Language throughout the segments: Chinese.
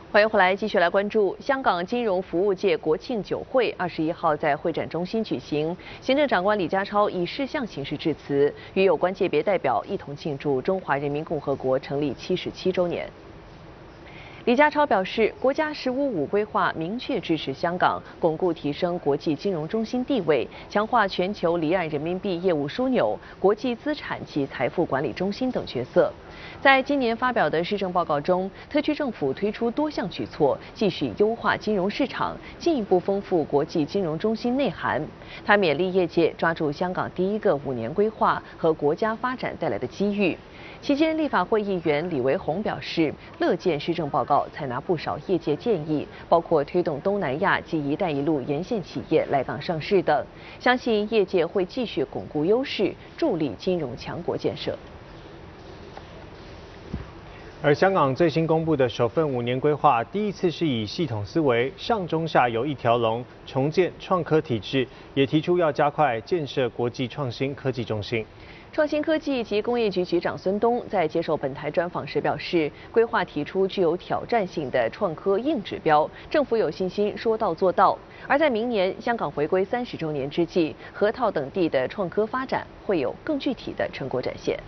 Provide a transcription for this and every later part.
欢迎回来，继续来关注香港金融服务界国庆酒会，21号在会展中心举行。行政长官李家超以视像形式致辞，与有关界别代表一同庆祝中华人民共和国成立77周年。李家超表示，国家“十五五”规划明确支持香港巩固提升国际金融中心地位，强化全球离岸人民币业务枢纽、国际资产及财富管理中心等角色。在今年发表的施政报告中，特区政府推出多项举措，继续优化金融市场，进一步丰富国际金融中心内涵。他勉励业界抓住香港第一个5年规划和国家发展带来的机遇。期间，立法会议员李维宏表示，乐见施政报告采纳不少业界建议，包括推动东南亚及“一带一路”沿线企业来港上市等，相信业界会继续巩固优势，助力金融强国建设。 而香港最新公布的首份5年规划，第一次是以系统思维、上中下游一条龙，重建创科体制，也提出要加快建设国际创新科技中心。 创新科技及工业局局长孙东在接受本台专访时表示，规划提出具有挑战性的创科硬指标，政府有信心说到做到。而在明年香港回归30周年之际，河套等地的创科发展会有更具体的成果展现。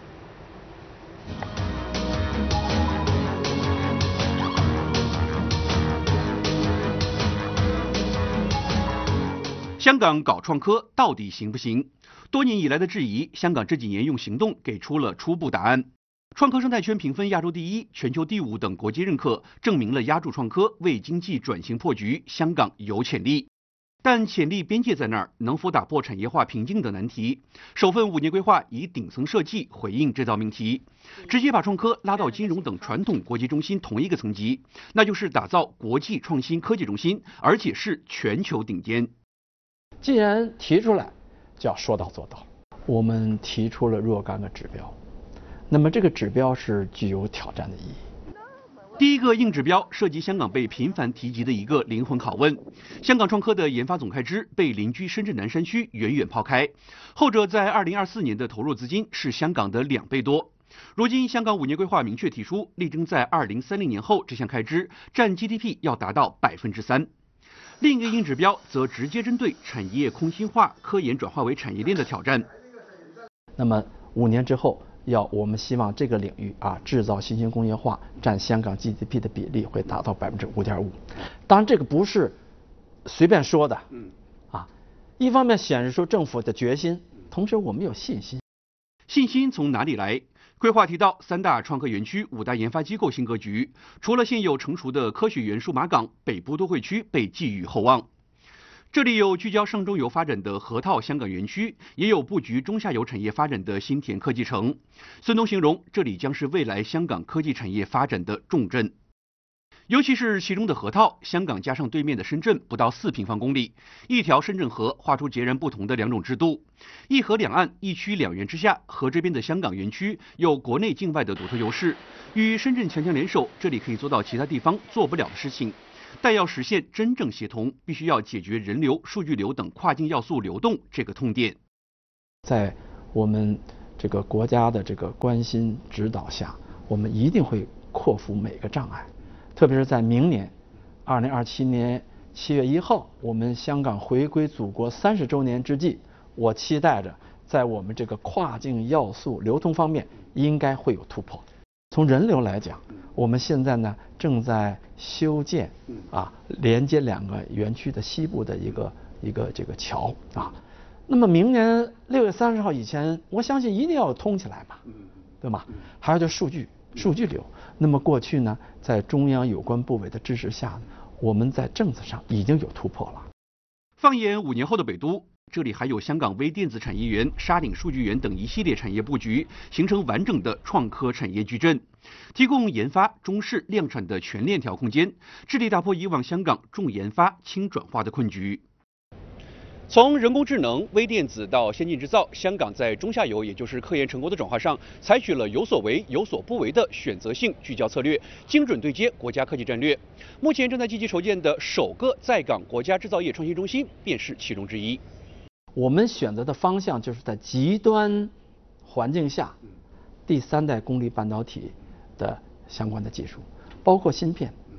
香港搞创科到底行不行？多年以来的质疑，香港这几年用行动给出了初步答案。创科生态圈评分亚洲第1、全球第5等国际认可，证明了压住创科、为经济转型破局，香港有潜力。但潜力边界在那儿，能否打破产业化瓶颈的难题？首份5年规划以顶层设计回应这道命题，直接把创科拉到金融等传统国际中心同一个层级，那就是打造国际创新科技中心，而且是全球顶尖。 既然提出来，就要说到做到。我们提出了若干个指标，那么这个指标是具有挑战的意义。 第一个硬指标涉及香港被频繁提及的一个灵魂拷问：香港创科的研发总开支被邻居深圳南山区远远抛开，后者在2024年的投入资金是香港的2倍多。如今，香港5年规划明确提出，力争在2030年后这项开支占 GDP 要达到3%。另一个硬指标则直接针对产业空心化、科研转化为产业链的挑战。 那么5年之后，我们希望这个领域制造新型工业化占香港 GDP 的比例会达到5.5%。当然，这个不是随便说的，一方面显示出政府的决心，同时我们有信心。 信心从哪里来？规划提到3大创科园区、5大研发机构新格局，除了现有成熟的科学园数码港，北部都会区被寄予厚望。这里有聚焦上中游发展的河套香港园区，也有布局中下游产业发展的新田科技城。孙东形容这里将是未来香港科技产业发展的重镇。尤其是其中的河套，香港加上对面的深圳不到4平方公里，一条深圳河画出截然不同的2种制度，一河两岸一区2园之下，河这边的香港园区有国内境外的独特优势，与深圳强强联手，这里可以做到其他地方做不了的事情。但要实现真正协同，必须要解决人流、数据流等跨境要素流动这个痛点。 在我们这个国家的这个关心指导下，我们一定会克服每个障碍。特别是在明年2027年7月1号，我们香港回归祖国30周年之际，我期待着在我们这个跨境要素流通方面应该会有突破。从人流来讲，我们现在呢正在修建连接2个园区的西部的一个这个桥那么明年6月30号以前，我相信一定要通起来嘛，对吗？还有就是数据流。那么过去呢，在中央有关部委的支持下，我们在政策上已经有突破了。 放眼5年后的北都，这里还有香港微电子产业园、沙岭数据园等一系列产业布局，形成完整的创科产业矩阵，提供研发、中试、量产的全链条空间，致力打破以往香港重研发、轻转化的困局。从人工智能、微电子到先进制造，香港在中下游，也就是科研成果的转化上，采取了有所为、有所不为的选择性聚焦策略，精准对接国家科技战略。目前正在积极筹建的首个在港国家制造业创新中心，便是其中之一。 我们选择的方向就是在极端环境下，第3代功率半导体的相关的技术，包括芯片，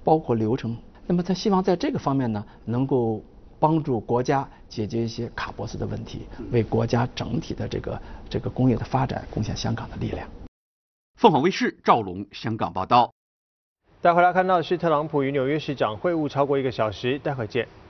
包括流程。那么他希望在这个方面呢，能够帮助国家解决一些卡脖子的问题，为国家整体的这个工业的发展贡献香港的力量。 凤凰卫视赵龙香港报道。 带回来看到的是特朗普与纽约市长会晤超过1个小时，待会见。